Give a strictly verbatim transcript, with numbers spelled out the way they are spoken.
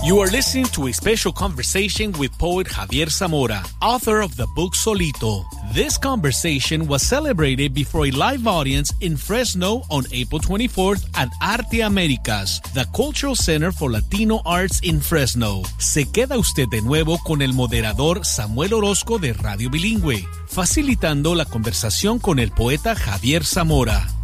You are listening to a special conversation with poet Javier Zamora, author of the book Solito. This conversation was celebrated before a live audience in Fresno on April twenty-fourth at Arte Américas, the Cultural Center for Latino Arts in Fresno. Se queda usted de nuevo con el moderador Samuel Orozco de Radio Bilingüe, facilitando la conversación con el poeta Javier Zamora.